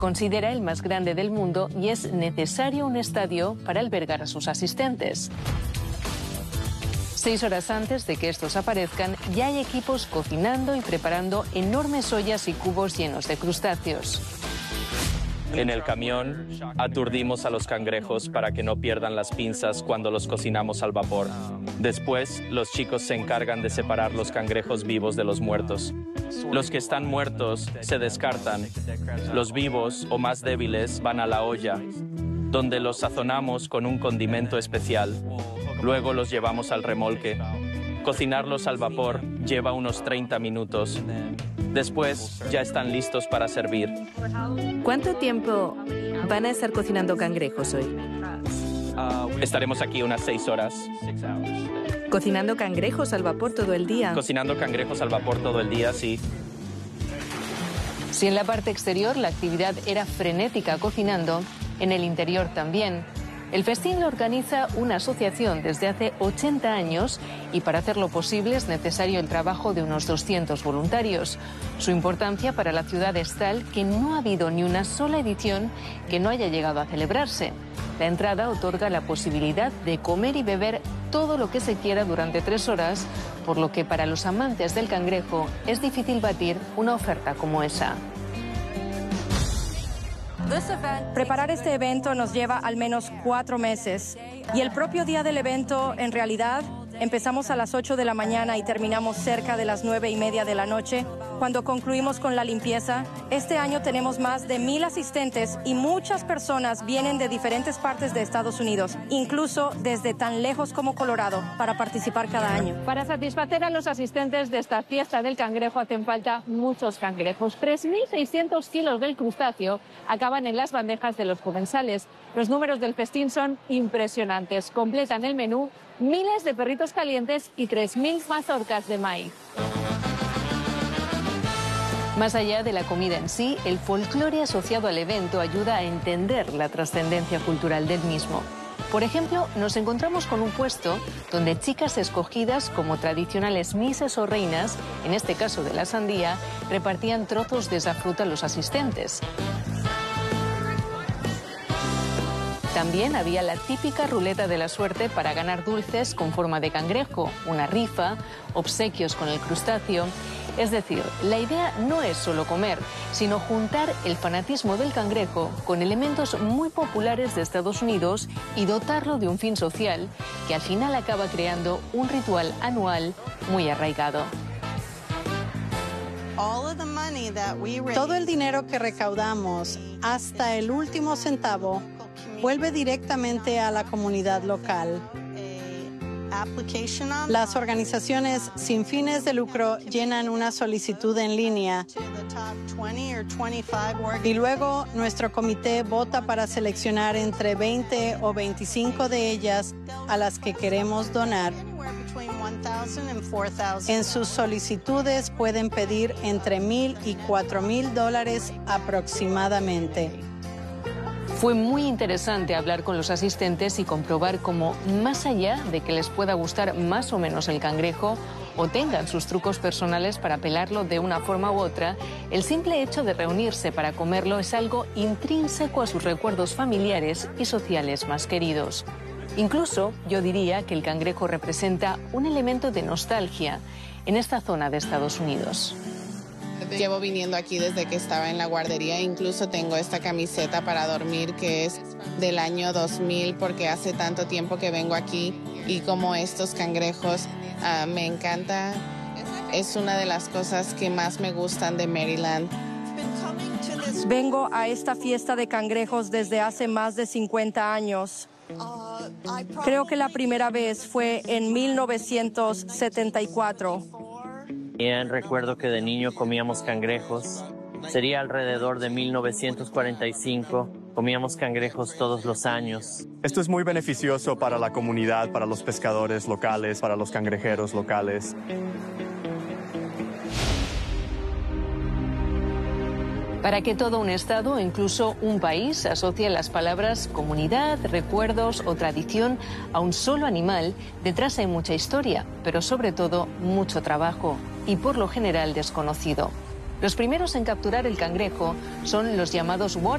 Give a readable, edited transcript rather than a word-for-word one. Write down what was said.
Considera el más grande del mundo y es necesario un estadio para albergar a sus asistentes. 6 horas antes de que estos aparezcan, ya hay equipos cocinando y preparando enormes ollas y cubos llenos de crustáceos. En el camión aturdimos a los cangrejos para que no pierdan las pinzas cuando los cocinamos al vapor. Después, los chicos se encargan de separar los cangrejos vivos de los muertos. Los que están muertos se descartan. Los vivos o más débiles van a la olla, donde los sazonamos con un condimento especial. Luego los llevamos al remolque. Cocinarlos al vapor lleva unos 30 minutos. Después ya están listos para servir. ¿Cuánto tiempo van a estar cocinando cangrejos hoy? Estaremos aquí unas 6 horas. ¿Cocinando cangrejos al vapor todo el día? Cocinando cangrejos al vapor todo el día, sí. Si en la parte exterior la actividad era frenética cocinando, en el interior también. El festín lo organiza una asociación desde hace 80 años y para hacerlo posible es necesario el trabajo de unos 200 voluntarios. Su importancia para la ciudad es tal que no ha habido ni una sola edición que no haya llegado a celebrarse. La entrada otorga la posibilidad de comer y beber todo lo que se quiera durante 3 horas, por lo que para los amantes del cangrejo es difícil batir una oferta como esa. Preparar este evento nos lleva al menos 4 meses y el propio día del evento, en realidad, empezamos a las 8 de la mañana y terminamos cerca de las 9:30 de la noche. Cuando concluimos con la limpieza, este año tenemos más de 1,000 asistentes y muchas personas vienen de diferentes partes de Estados Unidos, incluso desde tan lejos como Colorado, para participar cada año. Para satisfacer a los asistentes de esta fiesta del cangrejo hacen falta muchos cangrejos. 3.600 kilos del crustáceo acaban en las bandejas de los comensales. Los números del festín son impresionantes. Completan el menú miles de perritos calientes y 3.000 mazorcas de maíz. Más allá de la comida en sí, el folclore asociado al evento ayuda a entender la trascendencia cultural del mismo. Por ejemplo, nos encontramos con un puesto donde chicas escogidas como tradicionales misses o reinas, en este caso de la sandía, repartían trozos de esa fruta a los asistentes. También había la típica ruleta de la suerte para ganar dulces con forma de cangrejo, una rifa, obsequios con el crustáceo. Es decir, la idea no es solo comer, sino juntar el fanatismo del cangrejo con elementos muy populares de Estados Unidos y dotarlo de un fin social que al final acaba creando un ritual anual muy arraigado. Todo el dinero que recaudamos, hasta el último centavo, vuelve directamente a la comunidad local. Las organizaciones sin fines de lucro llenan una solicitud en línea y luego nuestro comité vota para seleccionar entre 20 o 25 de ellas a las que queremos donar. En sus solicitudes pueden pedir entre $1,000 y $4,000 aproximadamente. Fue muy interesante hablar con los asistentes y comprobar cómo, más allá de que les pueda gustar más o menos el cangrejo o tengan sus trucos personales para pelarlo de una forma u otra, el simple hecho de reunirse para comerlo es algo intrínseco a sus recuerdos familiares y sociales más queridos. Incluso yo diría que el cangrejo representa un elemento de nostalgia en esta zona de Estados Unidos. Llevo viniendo aquí desde que estaba en la guardería, incluso tengo esta camiseta para dormir que es del año 2000 porque hace tanto tiempo que vengo aquí y como estos cangrejos me encanta, es una de las cosas que más me gustan de Maryland. Vengo a esta fiesta de cangrejos desde hace más de 50 años. Creo que la primera vez fue en 1974. Bien, recuerdo que de niño comíamos cangrejos. Sería alrededor de 1945. Comíamos cangrejos todos los años. Esto es muy beneficioso para la comunidad, para los pescadores locales, para los cangrejeros locales. Para que todo un estado o incluso un país asocie las palabras comunidad, recuerdos o tradición a un solo animal, detrás hay mucha historia, pero sobre todo mucho trabajo y por lo general desconocido. Los primeros en capturar el cangrejo son los llamados